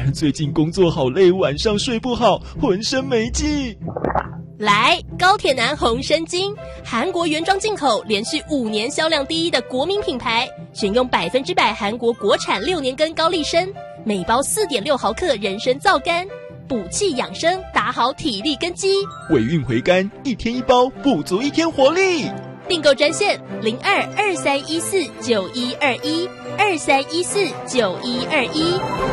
最近工作好累，晚上睡不好，浑身没劲。 来，高铁男红参精，韩国原装进口，连续5年销量第一的国民品牌，选用100%韩国国产6年根高丽参，每包4.6毫克人参皂苷，补气养生，打好体力根基。 尾韵回甘，1天1包，补足1天活力。 订购专线0223149121，23149121。